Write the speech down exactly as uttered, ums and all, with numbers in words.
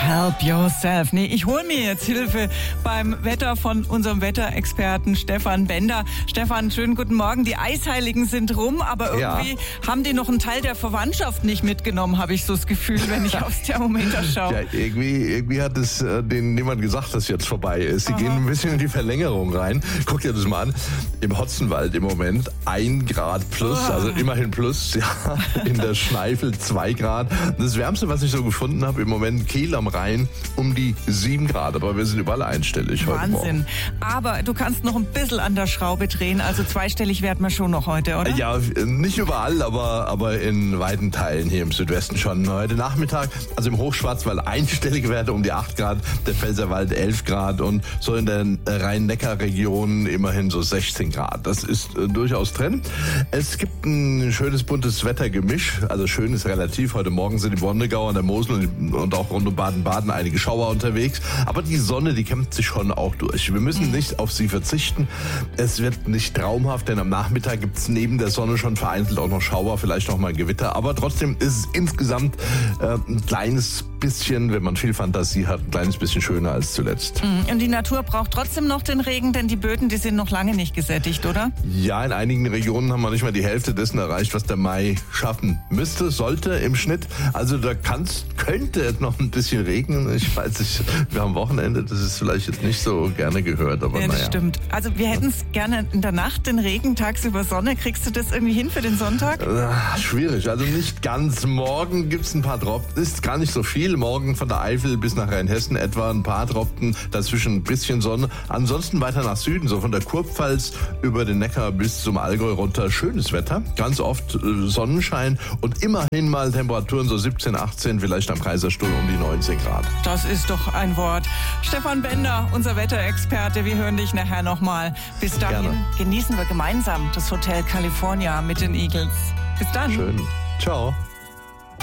Help yourself. Nee, ich hole mir jetzt Hilfe beim Wetter von unserem Wetterexperten Stefan Bender. Stefan, schönen guten Morgen. Die Eisheiligen sind rum, aber irgendwie ja. haben die noch einen Teil der Verwandtschaft nicht mitgenommen, habe ich so das Gefühl, wenn ich aufs Thermometer schaue. Ja, irgendwie, irgendwie hat es äh, denen niemand gesagt, dass jetzt vorbei ist. Sie Aha. gehen ein bisschen in die Verlängerung rein. Guck dir das mal an. Im Hotzenwald im Moment ein Grad plus, oh. also immerhin plus. Ja, in der Schneifel zwei Grad. Das Wärmste, was ich so gefunden habe, im Moment Kiel am Rhein um die sieben Grad. Aber wir sind überall einstellig heute Morgen. Wahnsinn. Aber du kannst noch ein bisschen an der Schraube drehen. Also zweistellig werden wir schon noch heute, oder? Ja, nicht überall, aber, aber in weiten Teilen hier im Südwesten schon. Heute Nachmittag, also im Hochschwarzwald einstellige Werte um die acht Grad, der Pfälzerwald elf Grad und so in der Rhein-Neckar-Region immerhin so sechzehn Grad. Das ist äh, durchaus drin. Es gibt ein schönes buntes Wettergemisch. Also schön ist relativ. Heute Morgen sind im Wonnegau an der Mosel und, und auch rund um Baden-Baden einige Schauer unterwegs. Aber die Sonne, die kämpft sich schon auch durch. Wir müssen nicht auf sie verzichten. Es wird nicht traumhaft, denn am Nachmittag gibt es neben der Sonne schon vereinzelt auch noch Schauer, vielleicht noch mal Gewitter. Aber trotzdem ist es insgesamt äh, ein kleines bisschen, wenn man viel Fantasie hat, ein kleines bisschen schöner als zuletzt. Und die Natur braucht trotzdem noch den Regen, denn die Böden, die sind noch lange nicht gesättigt, oder? Ja, in einigen Regionen haben wir nicht mal die Hälfte dessen erreicht, was der Mai schaffen müsste, sollte im Schnitt. Also da kann's, könnte es noch ein bisschen regnen. Ich weiß nicht, wir haben Wochenende, das ist vielleicht jetzt nicht so gerne gehört, aber ja, das naja. stimmt. Also wir hätten es gerne in der Nacht, den Regen, tagsüber Sonne. Kriegst du das irgendwie hin für den Sonntag? Äh, schwierig, also nicht ganz. Morgen gibt's ein paar Tropfen, ist gar nicht so viel. Morgen von der Eifel bis nach Rheinhessen etwa ein paar Tropfen, dazwischen ein bisschen Sonne. Ansonsten weiter nach Süden, so von der Kurpfalz über den Neckar bis zum Allgäu runter. Schönes Wetter, ganz oft äh, Sonnenschein und immerhin mal Temperaturen so siebzehn, achtzehn, vielleicht am Kaiserstuhl um die neunzehn Grad. Das ist doch ein Wort. Stefan Bender, unser Wetterexperte, wir hören dich nachher nochmal. Bis dahin Gerne. Genießen wir gemeinsam das Hotel California mit den Eagles. Bis dann. Schön. Ciao.